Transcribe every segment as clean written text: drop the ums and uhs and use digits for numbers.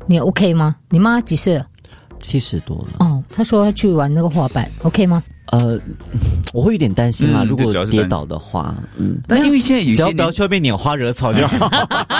你 OK 吗？你妈几岁了 ？70多了。 哦，她说要去玩那个滑板 OK 吗？ 我会有点担心啊，如果跌倒的话， 但因为现在有些只要不要去外面拈花惹草就好。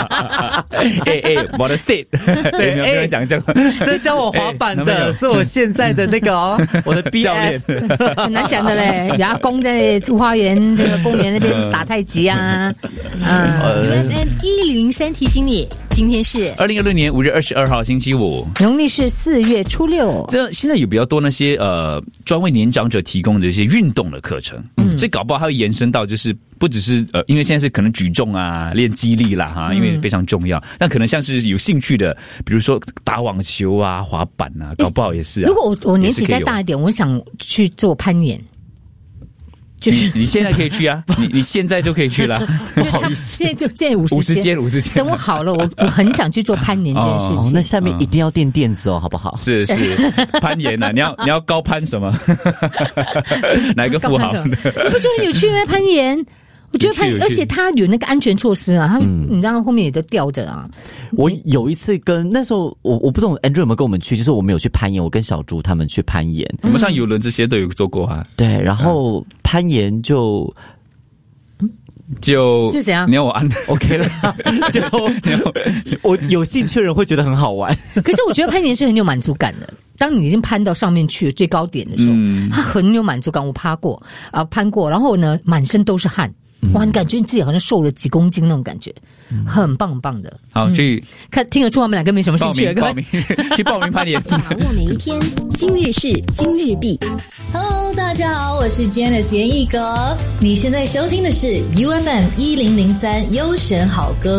我的 state， 对，没有人讲这样， 这教我滑板的是我现在的那个我的 BF 教练， 很难讲的嘞。有阿公在花园这个公园那边打太极啊。UFM 103提醒你，今天是 2026年5月22号星期五， 农历是4月初6。 这现在有比较多那些专为年长者提供的一些运动的课程，所以搞不好它会延伸到就是不只是因为现在是可能举重啊、练肌力啦哈，因为非常重要。但可能像是有兴趣的，比如说打网球啊、滑板啊，搞不好也是啊。 如果我年纪再大一点，我想去做攀岩。就是你现在可以去啊，你现在就可以去了。 就他现在就建50间等我好了，我很想去做攀岩这件事情。 那下面一定要垫垫子哦，好不好？ 是攀岩啊，你要高攀什么？哪一个富豪？ 你不觉得很有趣吗？攀岩。我觉得而且它有那个安全措施啊，它你知道后面也都吊着啊。 我有一次那时候我不知道 Andrew 有没有跟我们去，就是我们有去攀岩，我跟小猪他们去攀岩， 我们上游轮这些都有做过啊。 对，然后攀岩就怎样？ 你要我按 OK 了，就我有兴趣的人会觉得很好玩。 可是我觉得攀岩是很有满足感的。当你已经攀到上面去最高点的时候，它很有满足感。我攀过，然后呢，满身都是汗。哇，你感觉你自己好像瘦了几公斤那种感觉，很棒很棒的。 好，去看听得出他们两个没什么兴趣。 报名去报名攀岩。 把握每一天，今日事今日毕。 Hello， 大家好，我是 Janice 严艺格。你现在收听的是 UFM 1003优选好歌。